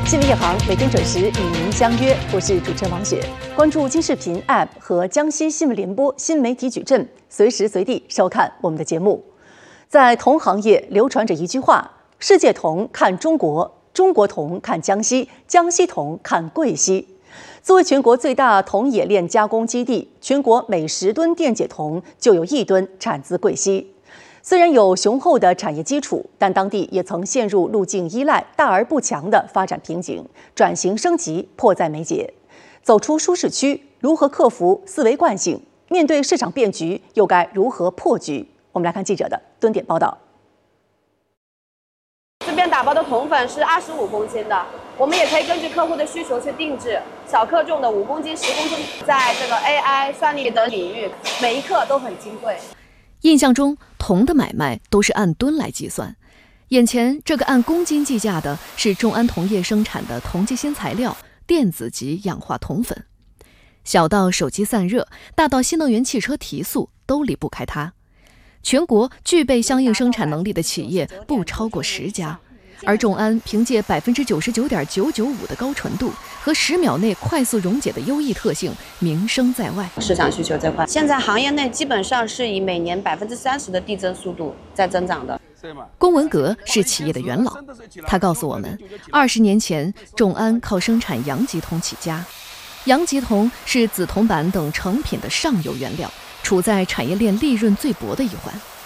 新闻夜航每天准时与您相约，我是主持人王雪。关注金视频 App 和江西新闻联播新媒体矩阵，随时随地收看我们的节目。在铜行业流传着一句话：世界铜看中国，中国铜看江西，江西铜看贵西。作为全国最大铜冶炼加工基地，全国每10吨电解铜就有1吨产自贵西。虽然有雄厚的产业基础，但当地也曾陷入路径依赖大而不强的发展瓶颈，转型升级迫在眉睫。走出舒适区，如何克服思维惯性？面对市场变局，又该如何破局？我们来看记者的蹲点报道。 这边打包的铜粉是25公斤的，我们也可以根据客户的需求去定制，小克重的5公斤、10公斤，在这个 AI 算力的领域，每一克都很金贵。 印象中，铜的买卖都是按吨来计算，眼前这个按公斤计价的是众安铜业生产的铜基芯材料电子级氧化铜粉。小到手机散热，大到新能源汽车提速，都离不开它。全国具备相应生产能力的企业不超过10家，而众安凭借99.995%的高纯度和10秒内快速溶解的优异特性，名声在外。 市场需求这块，现在行业内基本上是以每年30%的递增速度在增长的。 龚文革是企业的元老，他告诉我们，20年前众安靠生产阳极铜起家，阳极铜是紫铜板等成品的上游原料，处在产业链利润最薄的一环。